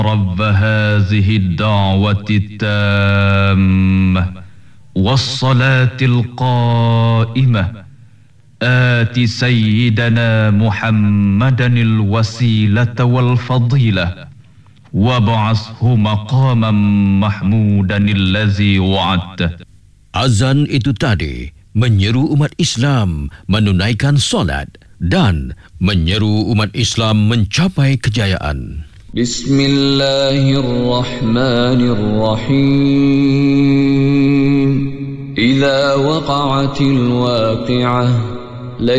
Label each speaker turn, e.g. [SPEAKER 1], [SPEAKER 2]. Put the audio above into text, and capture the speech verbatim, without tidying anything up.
[SPEAKER 1] رب هذه الدعوة التامة والصلاة القائمة آت سيدنا محمدا الوسيلة والفضيلة وابعثه مقاما محمودا الذي وعدته.
[SPEAKER 2] Azan itu tadi menyeru umat Islam menunaikan solat dan menyeru umat Islam mencapai kejayaan.
[SPEAKER 3] Bismillahirrahmanirrahim. Idza waqa'atil waqi'ah